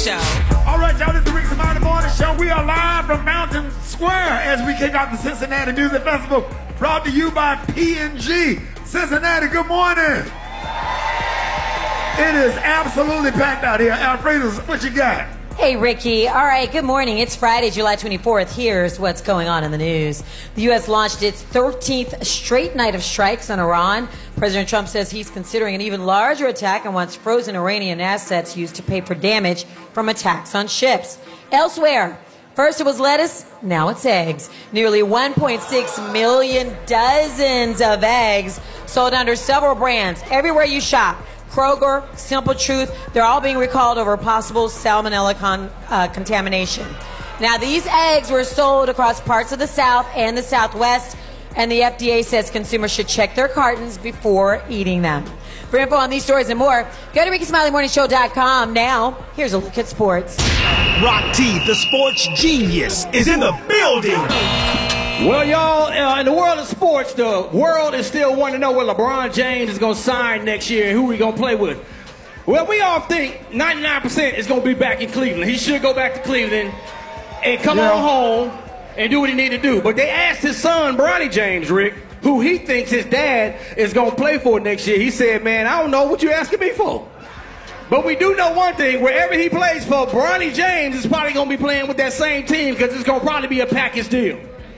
Show. All right, y'all, this is the Ricky Smiley Morning Show. We are live from Mountain Square as we kick off the Cincinnati Music Festival, brought to you by P&G. Cincinnati, good morning. It is absolutely packed out here. Alfredo, what you got? Hey, Ricky. All right, good morning. It's Friday, July 24th. Here's what's going on in the news. The U.S. launched its 13th straight night of strikes on Iran. President Trump says he's considering an even larger attack and wants frozen Iranian assets used to pay for damage from attacks on ships. Elsewhere, first it was lettuce, now it's eggs. Nearly 1.6 million dozens of eggs sold under several brands everywhere you shop. Kroger, Simple Truth, they're all being recalled over possible salmonella contamination. Now, these eggs were sold across parts of the South and the Southwest, and the FDA says consumers should check their cartons before eating them. For info on these stories and more, go to RickySmileyMorningShow.com. Now, here's a look at sports. Rock T, the sports genius, is in the building. Well, y'all, in the world of sports, the world is still wanting to know where LeBron James is going to sign next year and who he's going to play with. Well, we all think 99% is going to be back in Cleveland. He should go back to Cleveland and come on home and do what he need to do. But they asked his son, Bronny James, Rick, who he thinks his dad is going to play for next year. He said, man, I don't know what you asking me for. But we do know one thing. Wherever he plays for, Bronny James is probably going to be playing with that same team because it's going to probably be a package deal.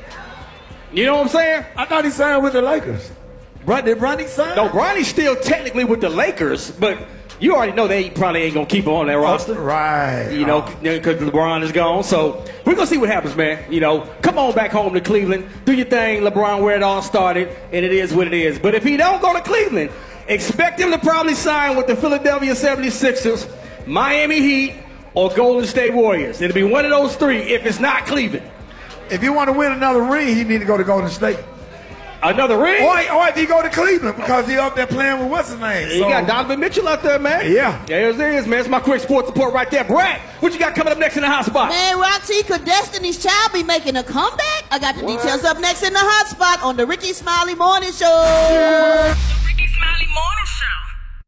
You know what I'm saying? I thought he signed with the Lakers. Did Bronny sign? No, Bronny's still technically with the Lakers, but you already know they probably ain't going to keep him on that roster. Right. You know, because LeBron is gone. So we're going to see what happens, man. You know, come on back home to Cleveland. Do your thing, LeBron, where it all started, and it is what it is. But if he don't go to Cleveland, expect him to probably sign with the Philadelphia 76ers, Miami Heat, or Golden State Warriors. It'll be one of those three if it's not Cleveland. If you want to win another ring, he need to go to Golden State. Another ring? Or if he go to Cleveland because he up there playing with what's his name. You got Donovan Mitchell out there, man. Yeah. There it is, man. It's my quick sports report right there. Brad, what you got coming up next in the hot spot? Man, Roxy, could Destiny's Child be making a comeback? I got the details up next in the hot spot on the Ricky Smiley Morning Show. The Ricky Smiley Morning Show.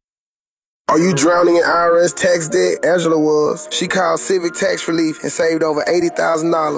Are you drowning in IRS tax debt? Angela was. She called Civic Tax Relief and saved over $80,000.